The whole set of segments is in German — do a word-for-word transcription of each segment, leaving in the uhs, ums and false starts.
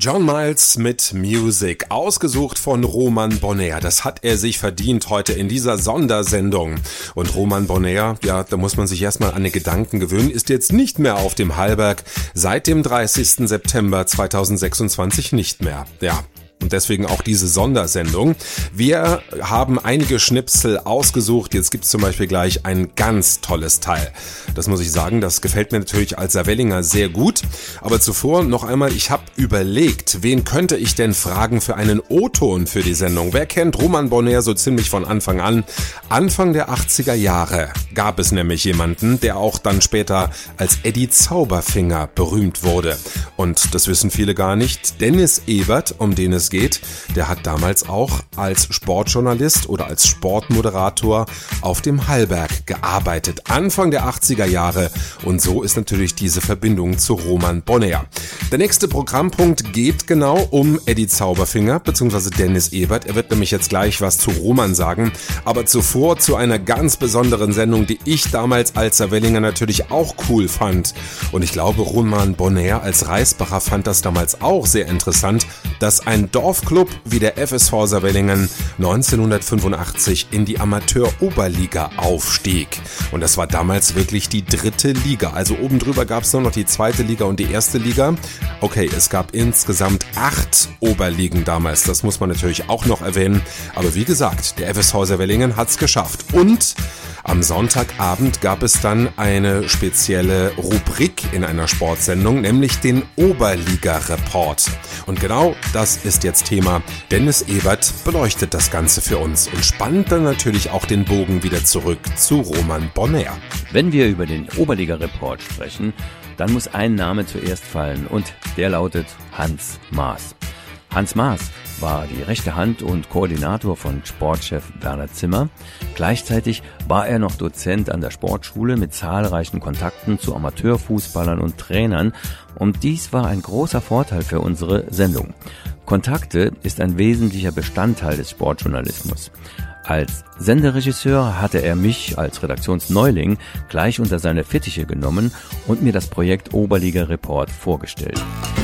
John Miles mit Music, ausgesucht von Roman Bonheur. Das hat er sich verdient heute in dieser Sondersendung. Und Roman Bonheur, ja, da muss man sich erstmal an den Gedanken gewöhnen, ist jetzt nicht mehr auf dem Hallberg, seit dem dreißigsten September zweitausendsechsundzwanzig nicht mehr. Ja. Und deswegen auch diese Sondersendung. Wir haben einige Schnipsel ausgesucht. Jetzt gibt's zum Beispiel gleich ein ganz tolles Teil. Das muss ich sagen, das gefällt mir natürlich als Saarwellinger sehr gut. Aber zuvor noch einmal, ich habe überlegt, wen könnte ich denn fragen für einen O-Ton für die Sendung? Wer kennt Roman Bonheur so ziemlich von Anfang an? Anfang der achtziger Jahre gab es nämlich jemanden, der auch dann später als Eddie Zauberfinger berühmt wurde. Und das wissen viele gar nicht. Dennis Ebert, um den es geht, der hat damals auch als Sportjournalist oder als Sportmoderator auf dem Hallberg gearbeitet, Anfang der achtziger Jahre, und so ist natürlich diese Verbindung zu Roman Bonheur. Der nächste Programmpunkt geht genau um Eddie Zauberfinger bzw. Dennis Ebert. Er wird nämlich jetzt gleich was zu Roman sagen, aber zuvor zu einer ganz besonderen Sendung, die ich damals als Saarwellinger natürlich auch cool fand, und ich glaube Roman Bonheur als Reisbacher fand das damals auch sehr interessant, dass ein Dorfclub wie der F S V Saarwellingen neunzehnhundertfünfundachtzig in die Amateur-Oberliga aufstieg. Und das war damals wirklich die dritte Liga. Also oben drüber gab es nur noch die zweite Liga und die erste Liga. Okay, es gab insgesamt acht Oberligen damals. Das muss man natürlich auch noch erwähnen. Aber wie gesagt, der F S V Saarwellingen hat's geschafft. Und am Sonntagabend gab es dann eine spezielle Rubrik in einer Sportsendung, nämlich den Oberliga-Report. Und genau das ist jetzt Thema. Dennis Ebert beleuchtet das Ganze für uns und spannt dann natürlich auch den Bogen wieder zurück zu Roman Bonheur. Wenn wir über den Oberliga-Report sprechen, dann muss ein Name zuerst fallen und der lautet Hans Maas. Hans Maas war die rechte Hand und Koordinator von Sportchef Werner Zimmer. Gleichzeitig war er noch Dozent an der Sportschule mit zahlreichen Kontakten zu Amateurfußballern und Trainern. Und dies war ein großer Vorteil für unsere Sendung. Kontakte ist ein wesentlicher Bestandteil des Sportjournalismus. Als Senderegisseur hatte er mich als Redaktionsneuling gleich unter seine Fittiche genommen und mir das Projekt Oberliga Report vorgestellt.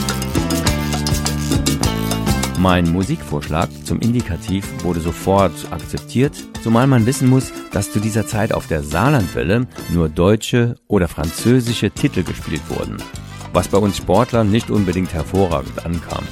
Mein Musikvorschlag zum Indikativ wurde sofort akzeptiert, zumal man wissen muss, dass zu dieser Zeit auf der Saarlandwelle nur deutsche oder französische Titel gespielt wurden, was bei uns Sportlern nicht unbedingt hervorragend ankam.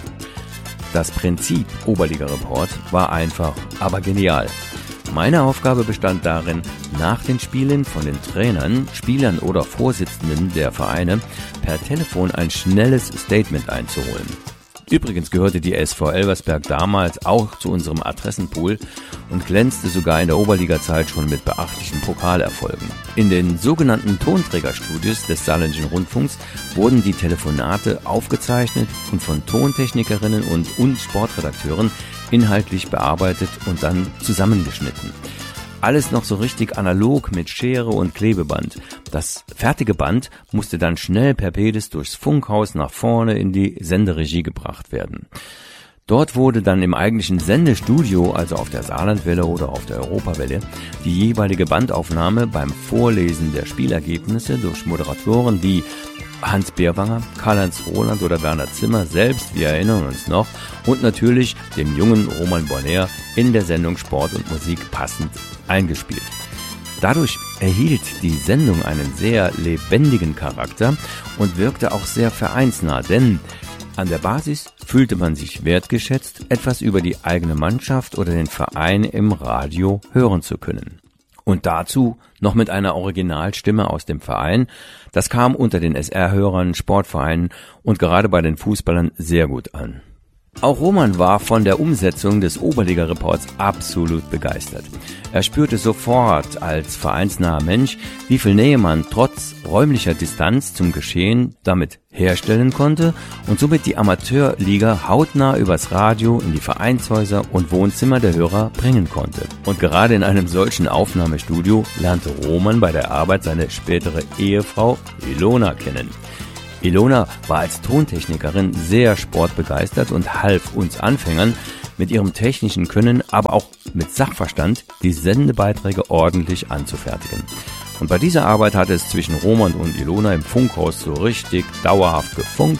Das Prinzip Oberliga-Report war einfach, aber genial. Meine Aufgabe bestand darin, nach den Spielen von den Trainern, Spielern oder Vorsitzenden der Vereine per Telefon ein schnelles Statement einzuholen. Übrigens gehörte die S V Elversberg damals auch zu unserem Adressenpool und glänzte sogar in der Oberliga-Zeit schon mit beachtlichen Pokalerfolgen. In den sogenannten Tonträgerstudios des Saarländischen Rundfunks wurden die Telefonate aufgezeichnet und von Tontechnikerinnen und, und Sportredakteuren inhaltlich bearbeitet und dann zusammengeschnitten. Alles noch so richtig analog mit Schere und Klebeband. Das fertige Band musste dann schnell per Pedis durchs Funkhaus nach vorne in die Senderegie gebracht werden. Dort wurde dann im eigentlichen Sendestudio, also auf der Saarlandwelle oder auf der Europawelle, die jeweilige Bandaufnahme beim Vorlesen der Spielergebnisse durch Moderatoren wie Hans Beerbanger, Karl-Heinz Roland oder Werner Zimmer selbst, wir erinnern uns noch, und natürlich dem jungen Roman Bonheur in der Sendung Sport und Musik passend eingespielt. Dadurch erhielt die Sendung einen sehr lebendigen Charakter und wirkte auch sehr vereinsnah, denn an der Basis fühlte man sich wertgeschätzt, etwas über die eigene Mannschaft oder den Verein im Radio hören zu können. Und dazu noch mit einer Originalstimme aus dem Verein. Das kam unter den S R-Hörern, Sportvereinen und gerade bei den Fußballern sehr gut an. Auch Roman war von der Umsetzung des Oberliga-Reports absolut begeistert. Er spürte sofort als vereinsnaher Mensch, wie viel Nähe man trotz räumlicher Distanz zum Geschehen damit herstellen konnte und somit die Amateurliga hautnah übers Radio in die Vereinshäuser und Wohnzimmer der Hörer bringen konnte. Und gerade in einem solchen Aufnahmestudio lernte Roman bei der Arbeit seine spätere Ehefrau Ilona kennen. Ilona war als Tontechnikerin sehr sportbegeistert und half uns Anfängern mit ihrem technischen Können, aber auch mit Sachverstand, die Sendebeiträge ordentlich anzufertigen. Und bei dieser Arbeit hatte es zwischen Roman und Ilona im Funkhaus so richtig dauerhaft gefunkt.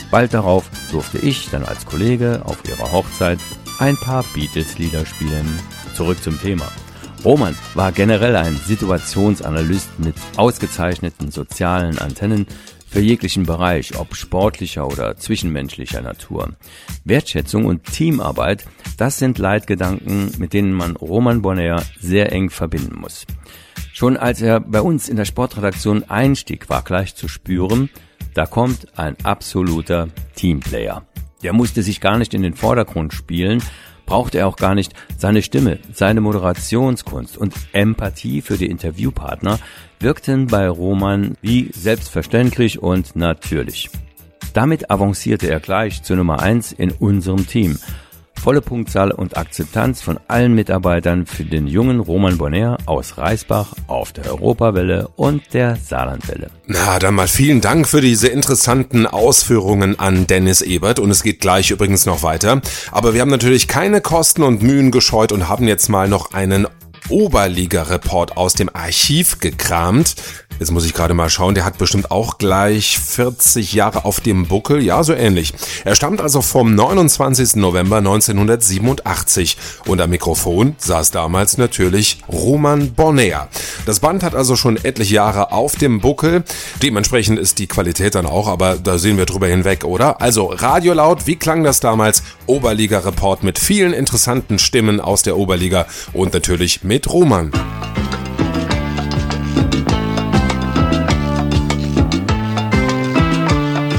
Bald darauf durfte ich dann als Kollege auf ihrer Hochzeit ein paar Beatles-Lieder spielen. Zurück zum Thema. Roman war generell ein Situationsanalyst mit ausgezeichneten sozialen Antennen für jeglichen Bereich, ob sportlicher oder zwischenmenschlicher Natur. Wertschätzung und Teamarbeit, das sind Leitgedanken, mit denen man Roman Bonnayer sehr eng verbinden muss. Schon als er bei uns in der Sportredaktion einstieg, war gleich zu spüren, da kommt ein absoluter Teamplayer. Der musste sich gar nicht in den Vordergrund spielen, brauchte er auch gar nicht. Seine Stimme, seine Moderationskunst und Empathie für die Interviewpartner wirkten bei Roman wie selbstverständlich und natürlich. Damit avancierte er gleich zur Nummer eins in unserem Team. Volle Punktzahl und Akzeptanz von allen Mitarbeitern für den jungen Roman Bonnayer aus Reisbach auf der Europawelle und der Saarlandwelle. Na, dann mal vielen Dank für diese interessanten Ausführungen an Dennis Ebert und es geht gleich übrigens noch weiter. Aber wir haben natürlich keine Kosten und Mühen gescheut und haben jetzt mal noch einen Oberliga-Report aus dem Archiv gekramt. Jetzt muss ich gerade mal schauen, der hat bestimmt auch gleich vierzig Jahre auf dem Buckel, ja, so ähnlich. Er stammt also vom neunundzwanzigsten November neunzehnhundertsiebenundachtzig und am Mikrofon saß damals natürlich Roman Bonnayer. Das Band hat also schon etliche Jahre auf dem Buckel, dementsprechend ist die Qualität dann auch, aber da sehen wir drüber hinweg, oder? Also Radiolaut, wie klang das damals? Oberliga-Report mit vielen interessanten Stimmen aus der Oberliga und natürlich mit Roman.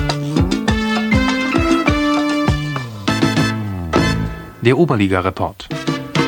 Der Oberliga-Report.